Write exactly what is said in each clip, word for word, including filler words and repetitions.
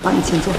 好，你请坐。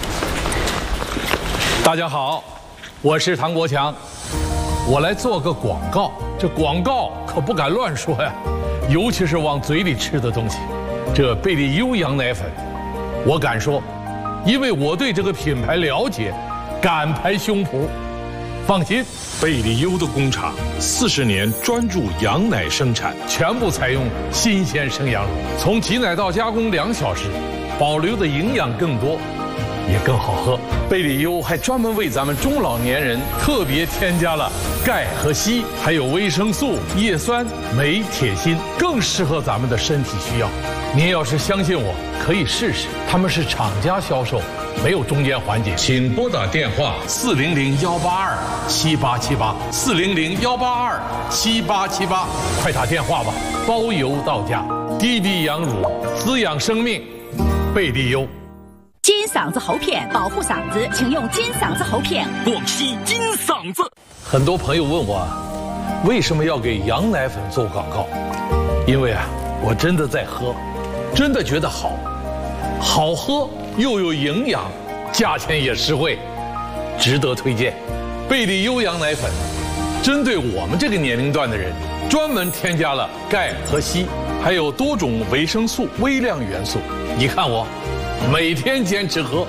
大家好，我是唐国强，我来做个广告。这广告可不敢乱说呀，尤其是往嘴里吃的东西。这贝利优羊奶粉，我敢说，因为我对这个品牌了解，敢拍胸脯。放心，贝利优的工厂四十年专注羊奶生产，全部采用新鲜生羊乳，从挤奶到加工两小时，保留的营养更多，也更好喝。贝利优还专门为咱们中老年人特别添加了钙和硒，还有维生素、叶酸、镁、铁、锌，更适合咱们的身体需要。您要是相信我，可以试试。他们是厂家销售，没有中间环节。请拨打电话四零零幺八二七八七八四零零幺八二七八七八，快打电话吧，包邮到家。滴滴羊乳，滋养生命，贝利优。 金嗓子喉片保护嗓子，请用金嗓子喉片。 广西金嗓子。 很多朋友问我，为什么要给羊奶粉做广告？因为啊，我真的在喝，真的觉得好，好喝又有营养，价钱也实惠，值得推荐。贝利优羊奶粉，针对我们这个年龄段的人，专门添加了钙和硒，还有多种维生素、微量元素。你看我。每天坚持喝。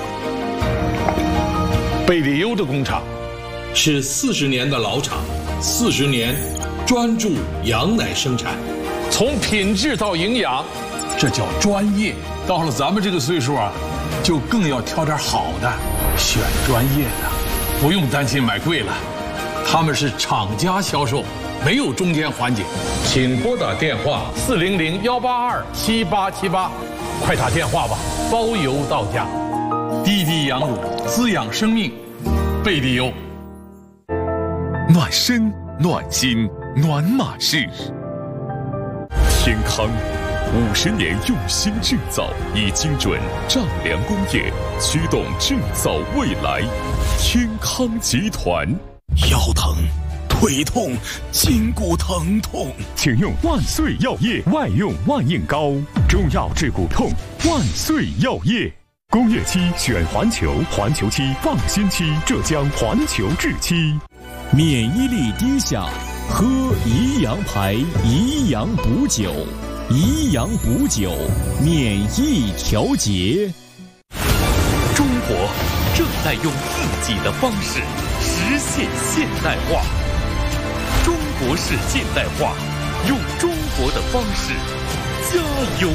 贝利优的工厂是四十年的老厂，四十年专注羊奶生产，从品质到营养，这叫专业。到了咱们这个岁数啊，就更要挑点好的，选专业的，不用担心买贵了。他们是厂家销售，没有中间环节。请拨打电话四零零幺八二七八七八。快打电话吧，包邮到家。滴滴羊乳，滋养生命，贝利优。 暖身、暖心、暖马仕。天康，五十年用心制造，以精准丈量工业驱动制造未来。天康集团。 腰疼。腿痛，筋骨疼痛， 请用万岁药业外用万应膏，中药治骨痛，万岁药业。工业期选环球，环球期放心期，浙江环球制期。 免疫力低下，喝宜阳牌宜阳补酒，宜阳补酒，免疫调节。 中国正在用自己的方式实现现代化。中国式现代化，用中国的方式加油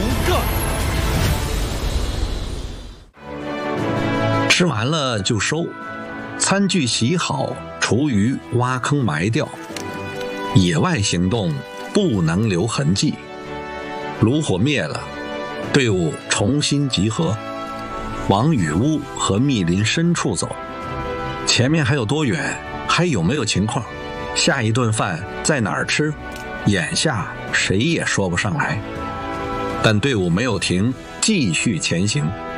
干。 吃完了就收，餐具洗好，厨余挖坑埋掉。野外行动不能留痕迹。炉火灭了，队伍重新集合，往雨屋和密林深处走。前面还有多远？还有没有情况？下一顿饭在哪儿吃？眼下谁也说不上来。但队伍没有停，继续前行。